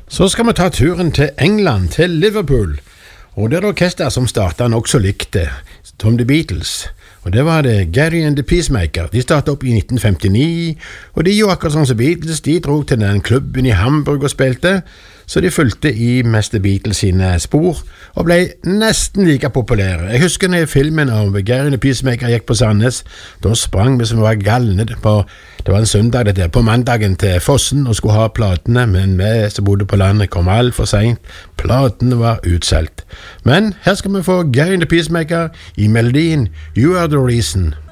Så skal vi ta turen til England, til Liverpool. Og det er et orkester som startet nok så likte, som The Beatles. Og det var det Gary and the Peacemaker. De startet opp i 1959, og de gjorde akkurat sånn som Beatles. De dro til den klubben i Hamburg og spilte, så de fulgte i mest Beatles sine spor, og ble nesten like populære. Jeg husker når filmen av Gary and the Peacemaker gikk på Sandnes, da sprang vi som var galne på, det var en søndag det der, på mandagen til Fossen og skulle ha platene, men vi som bodde på landet kom alt for sent. Platene var utsolgt. Men her skal vi få Gary and the Peacemaker i melodien You Are the Reason.